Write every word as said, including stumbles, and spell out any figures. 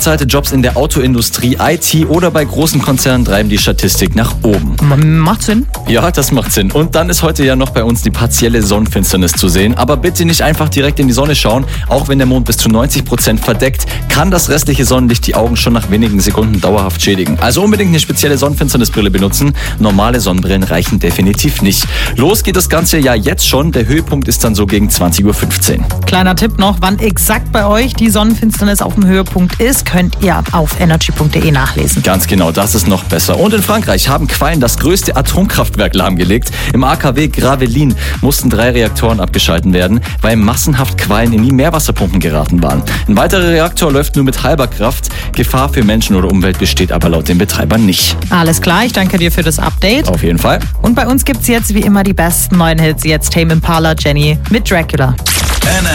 Unbezahlte Jobs in der Autoindustrie, I T oder bei großen Konzernen treiben die Statistik nach oben. Macht Sinn. Ja, das macht Sinn. Und dann ist heute ja noch bei uns die partielle Sonnenfinsternis zu sehen. Aber bitte nicht einfach direkt in die Sonne schauen. Auch wenn der Mond bis zu neunzig Prozent verdeckt, kann das restliche Sonnenlicht die Augen schon nach wenigen Sekunden dauerhaft schädigen. Also unbedingt eine spezielle Sonnenfinsternisbrille benutzen. Normale Sonnenbrillen reichen definitiv nicht. Los geht das Ganze ja jetzt schon. Der Höhepunkt ist dann so gegen zwanzig Uhr fünfzehn. Kleiner Tipp noch, wann exakt bei euch die Sonnenfinsternis auf dem Höhepunkt ist, könnt ihr auf energy punkt de nachlesen. Ganz genau, das ist noch besser. Und in Frankreich haben Quallen das größte Atomkraftwerk lahmgelegt. Im A K W Gravelines mussten drei Reaktoren abgeschalten werden, weil massenhaft Quallen in die Meerwasserpumpen geraten waren. Ein weiterer Reaktor läuft nur mit halber Kraft. Gefahr für Menschen oder Umwelt besteht aber laut den Betreibern nicht. Alles klar, ich danke dir für das Update. Auf jeden Fall. Und bei uns gibt's jetzt wie immer die besten neuen Hits. Jetzt Tame Impala, Jenny mit Dracula.